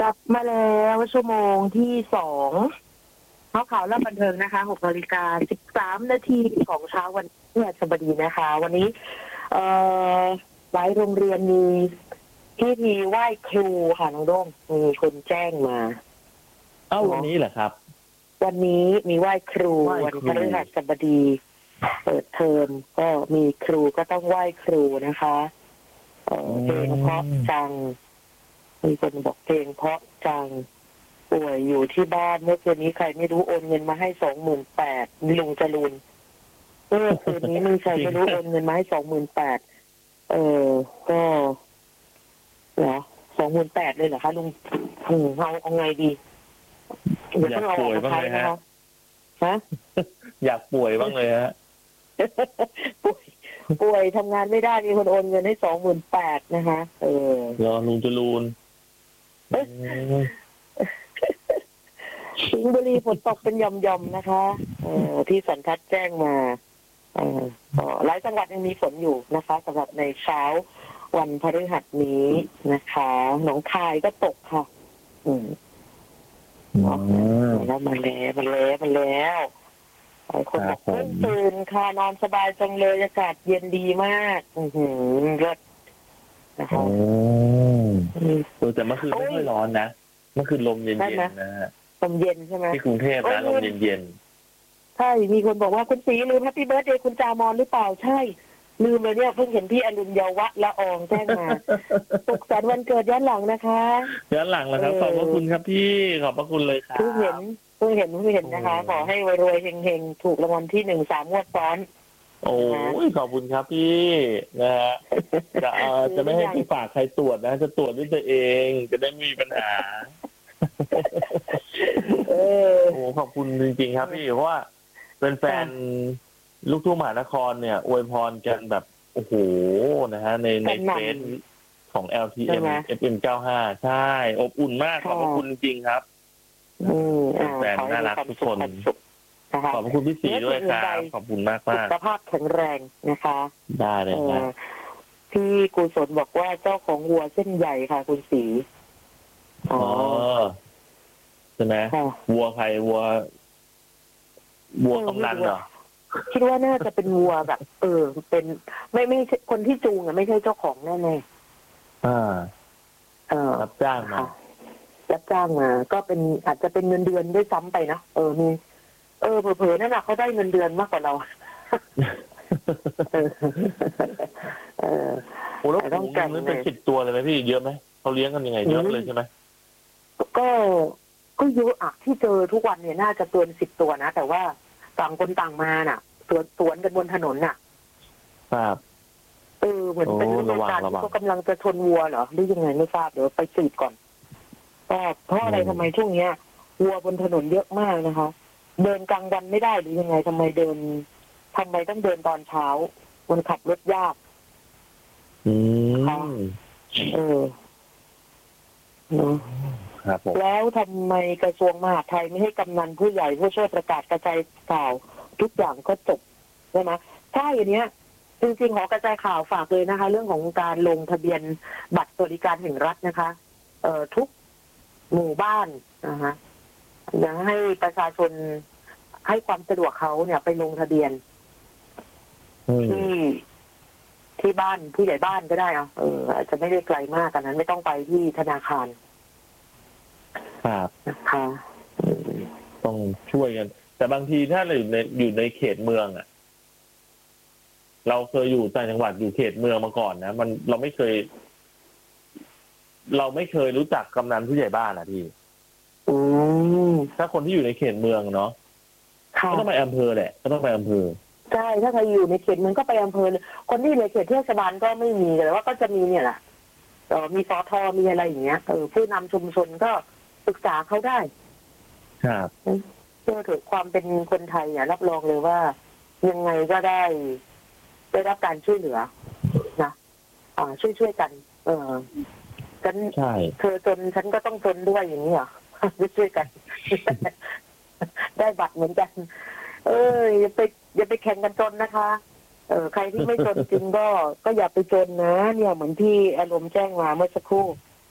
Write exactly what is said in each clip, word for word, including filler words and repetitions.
ลับมาแล้วชั่วโมงที่สองข่าวข่าวและบันเทิงนะคะหกนาฬิกาสิบสามนาทีของเช้าวันพฤหัสบดีนะคะ วันนี้เอ่อหลายโรงเรียนมีพิธีไหว้ครูค่ะน้องโด้งมีคนแจ้งมาเอ้าวันนี้เหรอครับวันนี้มีไหว้ครูไหว้วันครูพฤหัสบดีเปิดเทอมก็มีครูก็ต้องไหว้ครูนะคะเอ่อเพลงเพราะจังมีคนบอกเพลงเพราะจังป่วยอยู่ที่บ้านเมื่อคืนนี้ใครไม่รู้โอนเงินมาให้สองหมื่นแปดลุงจรูนเมื่อคืนนี้มีใครไม่รู้โอนเงินมาให้สองหมื่นแปดเออก็เหรอสองหมื่นแปดเลยเหรอคะลุงอืมเอาเอาไงดีเดี๋ยวต้องเอาออกมาใช้นะคะฮะอยากป่วยบ้างเลยฮะป่วยป่วยทำงานไม่ได้มีคนโอนเงินให้สองหมื่นแปดนะคะเออรอลุงจรูนสิงห์บุรีฝนตกเป็นหย่อมๆนะคะเออที่สันทัดแจ้งมาเออก็หลายจังหวัดยังมีฝนอยู่นะคะสำหรับในเช้าวันพฤหัสนี้นะคะหนองคายก็ตกค่ะ อืมแล้วมาแล้วมาแล้วมาแล้วหลายคนบอกเพิ่งตื่นค่ะนอนสบายจังเลยอากาศเย็นดีมากอือหือเลิศนะคะโอ้แต่เมื่อคืนไม่ค่อยร้อนนะเมื่อคืนลมเย็นๆนะฮะลมเย็นใช่ไหมที่กรุงเทพนะลมเย็นใช่มีคนบอกว่าคุณศรีลืมแฮปปี้เบิร์ธเดย์คุณจามอนหรือเปล่าใช่ลืมเลยเนี่ยเพิ่งเห็นพี่อรุณเยาวะละอองแจ้งมาสุขสันต์วันเกิดย้อนหลังนะคะๆย้อนหลังแล้วครับขอบพระคุณครับพี่ขอบพระคุณเลยครับเพิ่งเห็นเพิ่งเห็นเพิ่งเห็นนะคะขอให้รวยๆเฮงๆถูกรางวัลที่หนึ่งสามงวดซ้อนโอ้ยขอบคุณครับพี่นะฮะจะเอ่อจะไม่ให้พี่ฝากใครตรวจนะจะตรวจด้วยตัวเองจะได้ไม่มีปัญหาเออโอ้ขอบคุณจริงๆครับพี่เพราะว่าเป็นแฟนลูกทุ่งมหานครเนี่ยอวยพรกันแบบโอ้โหนะฮะในในเฟซของ แอล ที เอ็ม เอฟ เอ็ม เก้าสิบห้า ใช่อบอุ่นมากขอบพระคุณจริงๆครับอืมแฟนน่ารักทุกคนนะคะขอบพระคุณพี่สีด้วยครับขอบคุณมากสุมากขภาพแข็งแรงนะคะได้เลยนะพี่กุศลบอกว่าเจ้าของวัวเส้นใหญ่ค่ะคุณสีอ๋อใช่ไหมวัวใครวัววัวกำนันเหรอคิดว่าน่าจะเป็นวัวแบบ เออ เป็นไม่ไม่ใช่คนที่จูงอ่ะไม่ใช่เจ้าของแน่ๆอ่าเออรับจ้างมารับจ้างมา ก็เป็นอาจจะเป็นเงินเดือนด้วยซ้ำไปนะเออมีเออเผลอๆนั่นแหละเขาได้เงินเดือนมากกว่าเรา เออเออโอ้แล้วต้องการนั้นเป็นสิบตัวเลยไหมพี่เยอะไหมเขาเลี้ยงกันยังไงเยอะเลยใช่ไหมก็ก็เยอะอะที่เจอทุกวันเนี่ยน่าจะเกินสิบตัวนะแต่ว่าต่างคนต่างมาน่ะสวนสวนกันบนถนนน่ะครับเออเหมือนเป็นฤดูกาลที่เขากำลังจะชนวัวเหรอหรือยังไงไม่ทราบเดี๋ยวไปสืบก่อนก็เพราะอะไรทำไมช่วงเนี้ยวัวบนถนนเยอะมากนะคะ เดินกลางวันไม่ได้หรือยังไงทำไมเดินทำไมต้องเดินตอนเช้ามันขับรถยากอืมเออเนาะครับผมแล้วทำไมกระทรวงมหาดไทยไม่ให้กำนันผู้ใหญ่ผู้ช่วยประกาศกระจายข่าวทุกอย่างก็จบใช่ไหมใช่อันเนี้ยจริงๆขอกระจายข่าวฝากเลยนะคะ เรื่องของการลงทะเบียนบัตรสวัสดิการแห่งรัฐนะคะ เอ่อทุกหมู่บ้านนะคะอยากให้ประชาชนให้ความสะดวกเขาเนี่ยไปลงทะเบียนที่ที่บ้านผู้ใหญ่บ้านก็ได้อ่ะเอออาจจะไม่ได้ไกลมากกันนั้นไม่ต้องไปที่ธนาคารครับนะคะต้องช่วยกัน แต่บางทีถ้าเราอยู่ในอยู่ในเขตเมืองอ่ะเราเคยอยู่ต่างจังหวัดอยู่เขตเมืองมาก่อนนะมันเราไม่เคย เราไม่เคยรู้จักกำนันผู้ใหญ่บ้านอ่ะพี่อืมถ้าคนที่อยู่ในเขตเมืองเนาะก็ต้องไปอำเภอแหละก็ต้องไปอำเภอใช่ถ้าใครอยู่ในเขตเมืองก็ไปอำเภอคนที่ในเขตเทศบาลก็ไม่มีแต่ว่าก็จะมีเนี่ยแหละเออมีสทมีอะไรอย่างเงี้ยเออผู้นำชุมชนก็ศึกษาเขาได้ครับเพื่อถึงความเป็นคนไทยเนี่ยรับรองเลยว่ายังไงก็ได้ได้รับการช่วยเหลือนะอ่าช่วยช่วยกัน เออฉันเธอจนฉันก็ต้องจนด้วยอย่างนี้เหรอช่วยกัน ได้บัตรเหมือนกัน เอออย่าไปอย่าไปแข่งกันจนนะคะ เออใครที่ไม่จนจริงก็ก็อย่าไปจนนะเนี่ยเหมือนที่อารมณ์แจ้งมาเมื่อสักครู่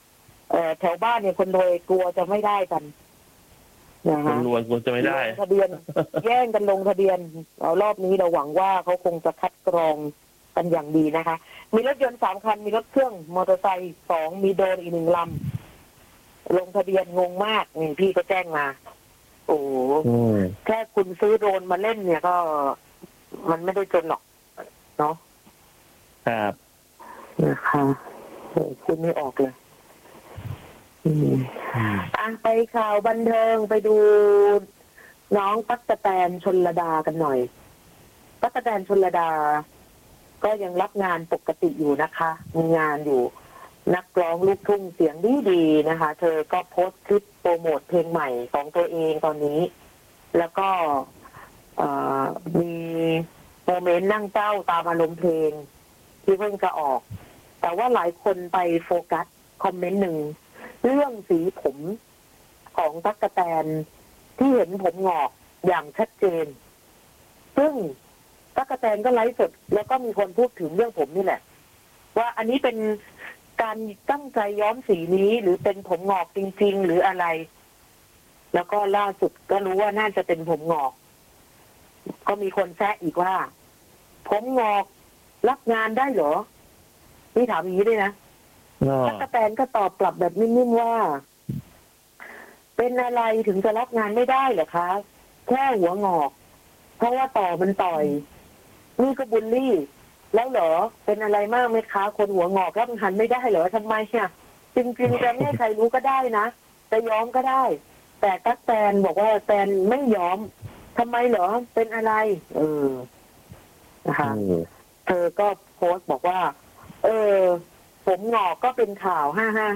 เอ่อแถวบ้านเนี่ยคนรวยกลัวจะไม่ได้กันนะคนคะรวยควรจะไม่ได้ลงทะเบียน แย่งกันลงทะเบียนเอารอบนี้เราหวังว่าเขาคงจะคัดกรองกันอย่างดีนะคะ มีรถยนต์สามคันมีรถเครื่องมอเตอร์ไซค์สองมีโดรนอีกหนึ่งลำลงทะเบียนงงมากนี่พี่ก็แจ้งมา โอ้โหอืมแค่คุณซื้อโดรนมาเล่นเนี่ยก็มันไม่ได้จนหรอกเนาะครับนะคะโอ้คุณไม่ออกเลยอืมอืมอ่ะไปข่าวบันเทิงไปดูน้องตั๊กแตนชลดากันหน่อยตั๊กแตนชลดา ก็ยังรับงานปกติอยู่นะคะมีงานอยู่ นักร้องลูกทุ่งเสียงดีดีๆนะคะ เธอก็โพสต์คลิปโปรโมทเพลงใหม่ของตัวเองตอนนี้ แล้วก็เอ่อมีโมเมนต์นั่งเจ้าตามอารมณ์เพลงที่เพิ่งจะออก แต่ว่าหลายคนไปโฟกัสคอมเมนต์หนึ่งเรื่องสีผมของตั๊กแตนที่เห็นผมงอกอย่างชัดเจน ซึ่งตั๊กแตนก็ไลฟ์สดแล้วก็มีคนพูดถึงเรื่องผมนี่แหละ ว่าอันนี้เป็นการตั้งใจย้อมสีนี้หรือเป็นผมงอกจริงๆหรืออะไร แล้วก็ล่าสุดก็รู้ว่าน่าจะเป็นผมงอก ก็มีคนแซะอีกว่า ผมงอกรับงานได้เหรอนี่ถามอย่างนี้ด้วยนะก็ตั๊กแตนก็ตอบกลับแบบนิ่มๆว่า เป็นอะไรถึงจะรับงานไม่ได้เหรอคะ แค่หัวงอก เพราะว่าต่อมันต่อย นี่ก็บูลลี่ แล้วเหรอเป็นอะไรมากไหมคะ คนหัวงอกรับงานไม่ได้เหรอทำไมเนี่ยจริงๆจะไม่ให้ใครรู้ก็ได้นะจะย้อมก็ได้ แต่ตั๊กแตนบอกว่าแตนไม่ย้อมทำไมเหรอเป็นอะไร เออนะคะอืมเธอก็โพสต์บอกว่า เออ ผมงอกก็เป็นข่าวห้าห้า